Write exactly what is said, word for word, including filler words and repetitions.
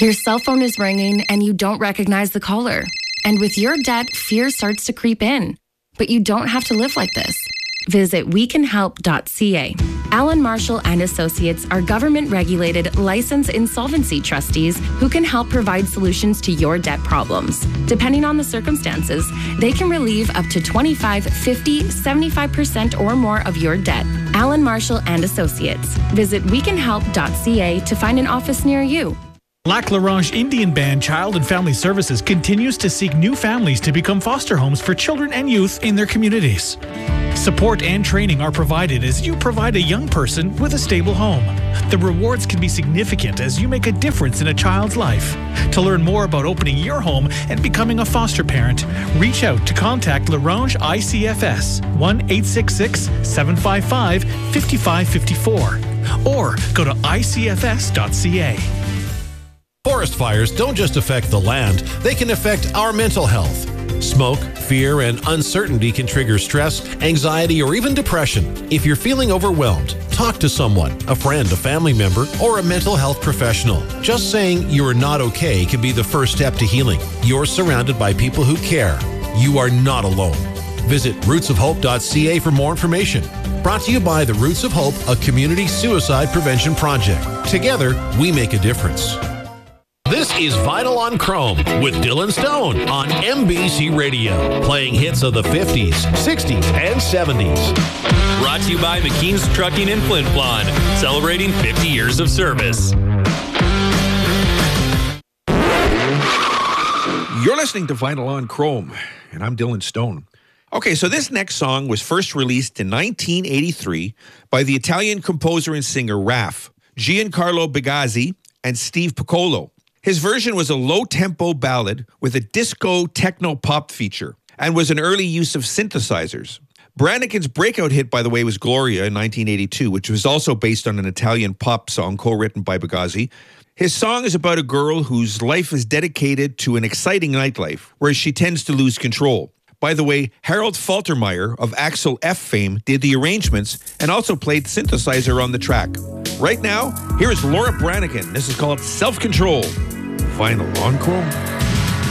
Your cell phone is ringing and you don't recognize the caller. And with your debt, fear starts to creep in. But you don't have to live like this. Visit we can help dot c a. Allen Marshall and Associates are government-regulated, licensed insolvency trustees who can help provide solutions to your debt problems. Depending on the circumstances, they can relieve up to twenty-five, fifty, seventy-five percent or more of your debt. Allen Marshall and Associates. Visit we can help dot c a to find an office near you. Lac La Ronge Indian Band Child and Family Services continues to seek new families to become foster homes for children and youth in their communities. Support and training are provided as you provide a young person with a stable home. The rewards can be significant as you make a difference in a child's life. To learn more about opening your home and becoming a foster parent, reach out to contact La Ronge I C F S one eight six six, seven five five, five five five four or go to I C F S dot c a. Forest fires don't just affect the land, they can affect our mental health. Smoke, fear, and uncertainty can trigger stress, anxiety, or even depression. If you're feeling overwhelmed, talk to someone, a friend, a family member, or a mental health professional. Just saying you're not okay can be the first step to healing. You're surrounded by people who care. You are not alone. Visit roots of hope dot c a for more information. Brought to you by the Roots of Hope, a community suicide prevention project. Together, we make a difference. This is Vinyl on Chrome with Dylan Stone on M B C Radio, playing hits of the fifties, sixties, and seventies. Brought to you by McKean's Trucking in Flin Flon, celebrating fifty years of service. You're listening to Vinyl on Chrome, and I'm Dylan Stone. Okay, so this next song was first released in nineteen eighty-three by the Italian composer and singer Raf, Giancarlo Bigazzi, and Steve Piccolo. His version was a low-tempo ballad with a disco techno-pop feature and was an early use of synthesizers. Brannigan's breakout hit, by the way, was Gloria in nineteen eighty-two, which was also based on an Italian pop song co-written by Bigazzi. His song is about a girl whose life is dedicated to an exciting nightlife, where she tends to lose control. By the way, Harold Faltermeyer of Axel F fame did the arrangements and also played synthesizer on the track. Right now, here is Laura Branigan. This is called Self-Control. Vinyl on Chrome.